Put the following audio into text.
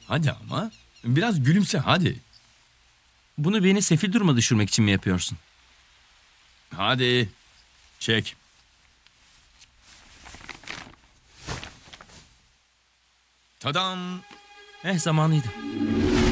Hadi ama. Biraz gülümse hadi. Bunu beni sefil duruma düşürmek için mi yapıyorsun? Hadi. Çek. Tadam. Zamanıydı.